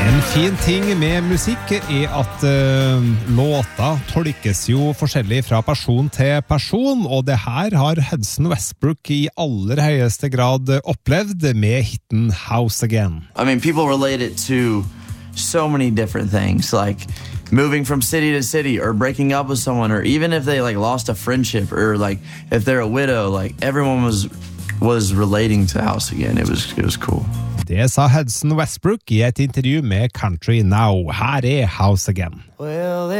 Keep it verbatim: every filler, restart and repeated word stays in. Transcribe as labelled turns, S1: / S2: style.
S1: En fin ting med musikk er at uh, låter tolkes jo forskjellig fra person til person, og det her har Hudson Westbrook i aller høyeste grad opplevd med hitten House Again.
S2: I mean, people relate it to so many different things, like moving from city to city or breaking up with someone, or even if they like lost a friendship, or like if they're a widow, like everyone was was relating to House Again. It was it was cool.
S1: Det sa Hudson Westbrook i et intervju med Country Now. Her er House Again.
S2: Well,